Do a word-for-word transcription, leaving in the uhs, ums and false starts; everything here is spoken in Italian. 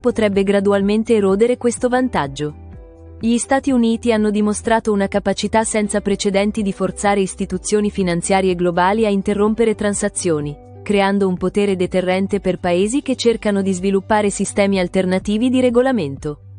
potrebbe gradualmente erodere questo vantaggio. Gli Stati Uniti hanno dimostrato una capacità senza precedenti di forzare istituzioni finanziarie globali a interrompere transazioni, creando un potere deterrente per paesi che cercano di sviluppare sistemi alternativi di regolamento.